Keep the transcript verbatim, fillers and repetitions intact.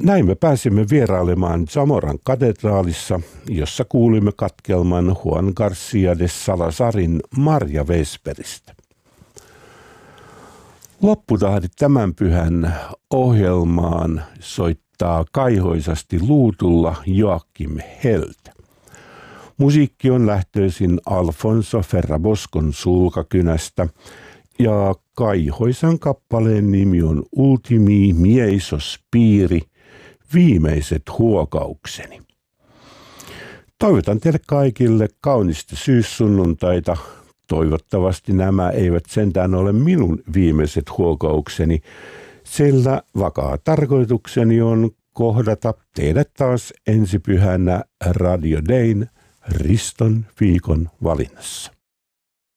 Näin me pääsimme vierailemaan Zamoran katedraalissa, jossa kuulimme katkelman Juan García de Salazarin Maria Vesperistä. Lopputahdit tämän pyhän ohjelmaan soittaa kaihoisasti luutulla Joakim Held. Musiikki on lähtöisin Alfonso Ferraboscon sulkakynästä ja kaihoisan kappaleen nimi on Ultimi miei sospiri, viimeiset huokaukseni. Toivotan teille kaikille kaunista syyssunnuntaita. Toivottavasti nämä eivät sentään ole minun viimeiset huokaukseni, sillä vakaa tarkoitukseni on kohdata teidät taas ensipyhänä Radio Dayn Riston viikon valinnassa.